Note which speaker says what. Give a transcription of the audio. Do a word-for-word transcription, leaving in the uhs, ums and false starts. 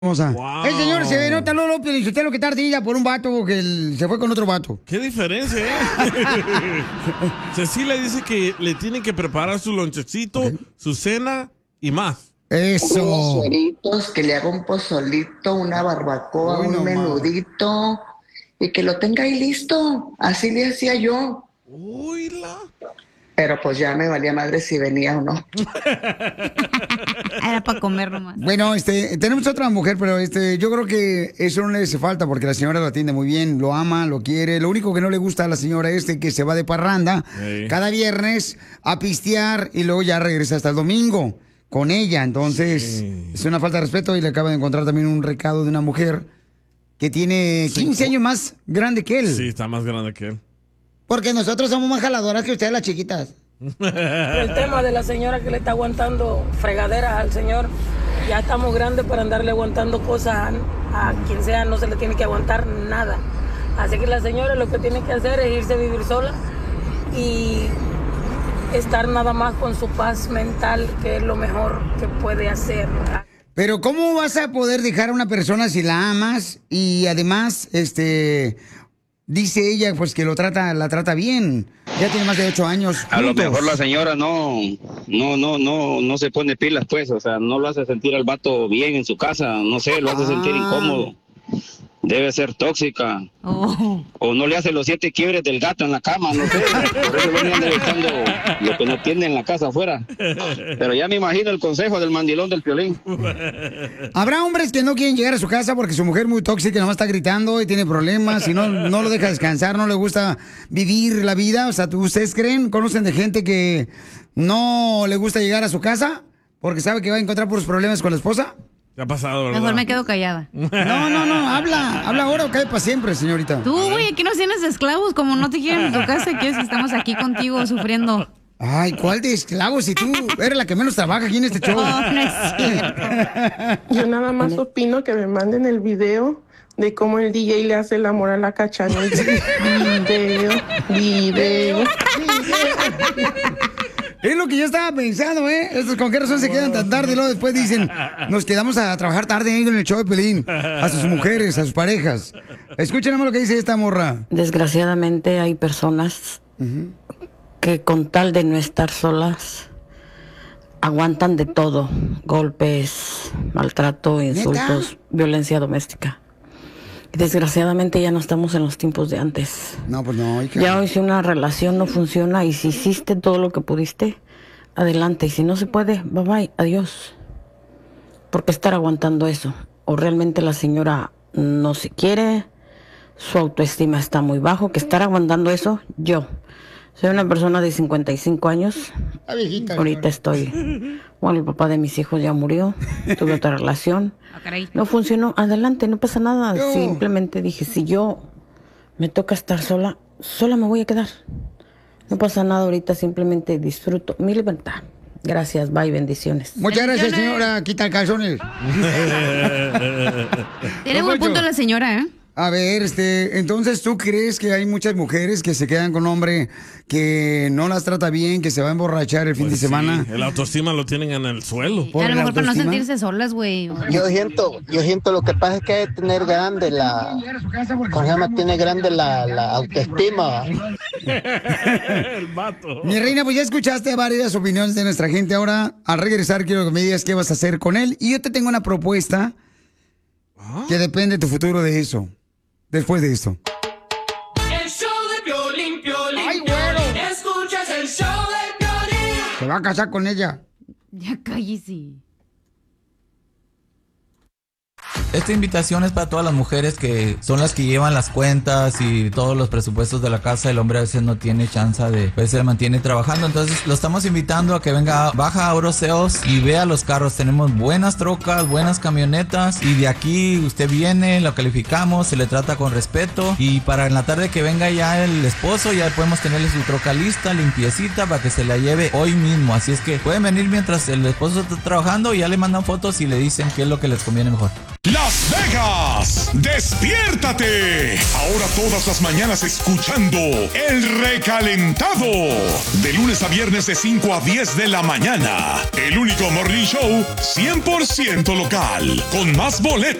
Speaker 1: Hermosa.
Speaker 2: Wow.
Speaker 1: El señor se nota Lolo López y usted lo que está ardilla por un vato que el- se fue con otro vato.
Speaker 2: Qué diferencia, ¿eh? Cecilia dice que le tienen que preparar su lonchecito, okay, su cena y más.
Speaker 1: Eso.
Speaker 3: Unos sueritos, que le haga un pozolito, una barbacoa,
Speaker 1: Uy,
Speaker 3: un
Speaker 1: no,
Speaker 3: menudito y que lo tenga ahí listo. Así le hacía yo.
Speaker 2: Uy, la.
Speaker 3: Pero pues ya me valía madre si venía o no.
Speaker 4: Era para comer nomás.
Speaker 1: Bueno, este, tenemos otra mujer, pero este, yo creo que eso no le hace falta porque la señora lo atiende muy bien, lo ama, lo quiere. Lo único que no le gusta a la señora es de que se va de parranda
Speaker 2: Sí.
Speaker 1: cada viernes a pistear y luego ya regresa hasta el domingo con ella. Entonces,
Speaker 2: Sí.
Speaker 1: es una falta de respeto y le acaba de encontrar también un recado de una mujer que tiene quince años más grande que él.
Speaker 2: Sí, está más grande que él.
Speaker 1: Porque nosotros somos más jaladoras que ustedes las chiquitas.
Speaker 5: El tema de la señora que le está aguantando fregaderas al señor, ya estamos grandes para andarle aguantando cosas a, a quien sea, no se le tiene que aguantar nada. Así que la señora lo que tiene que hacer es irse a vivir sola y estar nada más con su paz mental, que es lo mejor que puede hacer.
Speaker 1: Pero ¿cómo vas a poder dejar a una persona si la amas y además, este, dice ella, pues que lo trata, la trata bien? Ya tiene más de ocho años juntos.
Speaker 6: A lo mejor la señora no, no, no, no, no se pone pilas, pues, o sea, no lo hace sentir al vato bien en su casa, no sé, lo hace
Speaker 1: Ah.
Speaker 6: sentir incómodo. Debe ser tóxica.
Speaker 4: Oh.
Speaker 6: O no le hace los siete quiebres del gato en la cama, no sé. Por eso venían buscando lo que no tiene en la casa afuera. Pero ya me imagino el consejo del mandilón del Piolín.
Speaker 1: Habrá hombres que no quieren llegar a su casa porque su mujer es muy tóxica, nomás está gritando y tiene problemas y no, no lo deja descansar, no le gusta vivir la vida. O sea, ¿ustedes creen, conocen de gente que no le gusta llegar a su casa porque sabe que va a encontrar puros problemas con la esposa?
Speaker 2: ¿Qué ha pasado, verdad?
Speaker 4: Mejor me quedo callada.
Speaker 1: No, no, no, habla, habla ahora o cae para siempre, señorita.
Speaker 4: Tú, güey, aquí nos tienes de esclavos, como no te quieren en tu casa, quieres que estamos aquí contigo sufriendo.
Speaker 1: Ay, ¿cuál de esclavos? Si tú eres la que menos trabaja aquí en este show.
Speaker 4: Oh, no es cierto.
Speaker 7: Yo nada más opino que me manden el video de cómo el D J le hace el amor a la cachanilla. Video, video.
Speaker 1: Es lo que yo estaba pensando, ¿eh? Estos con qué razón se quedan tan tarde y luego después dicen, nos quedamos a trabajar tarde ahí en el show de Pelín. A sus mujeres, a sus parejas. Escuchen lo que dice esta morra.
Speaker 8: Desgraciadamente hay personas
Speaker 1: Uh-huh.
Speaker 8: que con tal de no estar solas aguantan de todo, golpes, maltrato, insultos, violencia doméstica. Y desgraciadamente ya no estamos en los tiempos de antes.
Speaker 1: No, pues no. hija.
Speaker 8: Ya hoy si una relación no funciona y si hiciste todo lo que pudiste, adelante. Y si no se puede, bye bye, adiós. ¿Por qué estar aguantando eso? O realmente la señora no se quiere, su autoestima está muy bajo, que estar aguantando eso, yo. Soy una persona de cincuenta y cinco años.
Speaker 1: Está viejita,
Speaker 8: Ahorita estoy... Bueno, el papá de mis hijos ya murió. Tuve otra relación.
Speaker 4: Ah, caray.
Speaker 8: No funcionó. Adelante, no pasa nada.
Speaker 1: Yo.
Speaker 8: Simplemente dije, si yo me toca estar sola, sola me voy a quedar. No pasa nada ahorita, simplemente disfruto mi libertad. Gracias, bye, bendiciones.
Speaker 1: Muchas gracias,
Speaker 4: Bendiciones.
Speaker 1: señora. Quita el calzones.
Speaker 4: Tiene
Speaker 1: Don
Speaker 4: buen
Speaker 1: Poncho.
Speaker 4: punto la señora, ¿eh?
Speaker 1: A ver, este, entonces, ¿tú crees que hay muchas mujeres que se quedan con un hombre que no las trata bien, que se va a emborrachar el fin
Speaker 2: Pues
Speaker 1: de semana?
Speaker 2: sí, el autoestima lo tienen en el suelo.
Speaker 1: ¿Por
Speaker 4: A lo
Speaker 1: la
Speaker 4: mejor para no
Speaker 1: autoestima?
Speaker 4: sentirse solas, güey.
Speaker 9: Yo siento, yo siento lo que pasa es que hay que tener grande la, ¿cómo se llama? Tiene grande la, la autoestima.
Speaker 2: El vato.
Speaker 1: Mi reina, pues ya escuchaste varias opiniones de nuestra gente. Ahora, al regresar, quiero que me digas qué vas a hacer con él. Y yo te tengo una propuesta que depende de tu futuro de eso. Después de esto.
Speaker 10: El show de Piolín, Piolín,
Speaker 1: ¡Ay, güero!
Speaker 10: Piolín. Escuchas el show de Piolín.
Speaker 1: Se va a casar con ella.
Speaker 4: Ya cállese.
Speaker 11: Esta invitación es para todas las mujeres que son las que llevan las cuentas y todos los presupuestos de la casa. El hombre a veces no tiene chance de, pues se mantiene trabajando. Entonces lo estamos invitando a que venga, baja a Oroseos y vea los carros. Tenemos buenas trocas, buenas camionetas y de aquí usted viene, lo calificamos, se le trata con respeto y para en la tarde que venga ya el esposo ya podemos tenerle su troca lista, limpiecita para que se la lleve hoy mismo. Así es que pueden venir mientras el esposo está trabajando y ya le mandan fotos y le dicen qué es lo que les conviene mejor.
Speaker 12: Las Vegas, despiértate. Ahora todas las mañanas escuchando El Recalentado. De lunes a viernes de cinco a diez de la mañana. El único morning show cien por ciento local. Con más boletos